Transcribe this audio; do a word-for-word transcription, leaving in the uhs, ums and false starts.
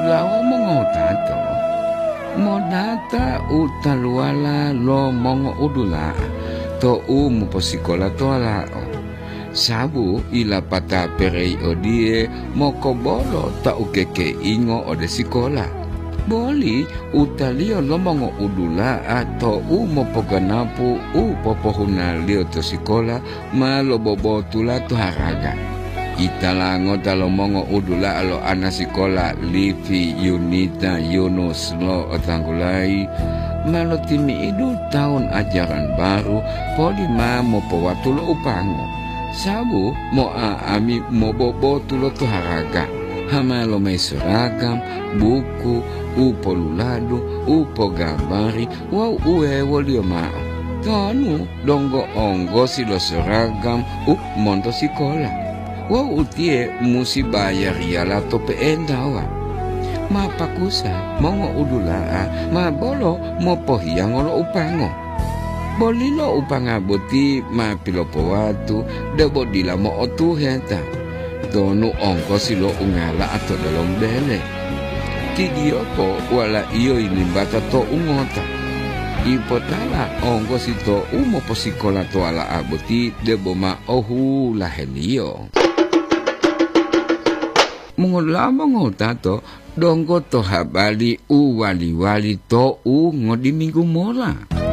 lawa mongo tato mo data utaluala lo mongo udula to u mo posikola to ala sabu ila pata perei odie mo kobolo ta ukeke ingo ode sikola boli utalio lo mongo udula ato u mo poganapu u popohuna lio to sikola ma lo bobo tula to haraga italango talo mongo udula alo ana sikola Livi Yunita Yunus lo otanggulai malo timi idu tahun ajaran baru poli ma mo powatu lo upango sabu mo aami mo bobo tulo to haraga hama lo may seragam buku upo lulado upo gambari wow uwe wolio mao tanu dongo ongo silo seragam up mondo sikola wow utie musi bayar yala to peendawa ma pakusa mongo udula ma bolo mo pohiyang lo upango bolilo upanga boti ma pilopo watu debo dila mo otu heta donu ongko silo ungala atau dalam bele tidio po wala iyo ilimbata to ungota ipotala ongko sito umo posikola to ala aboti debo ma ohu lahelio mengula mengota to dongko to habali u wali wali to u ngodi minggu mola